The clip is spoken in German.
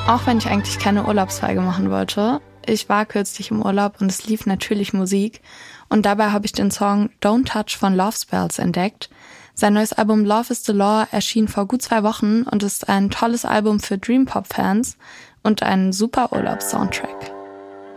Auch wenn ich eigentlich keine Urlaubsfolge machen wollte, ich war kürzlich im Urlaub und es lief natürlich Musik. Und dabei habe ich den Song Don't Touch von Love Spells entdeckt. Sein neues Album Love is the Law erschien vor gut 2 Wochen und ist ein tolles Album für Dream-Pop-Fans und ein super Urlaubssoundtrack.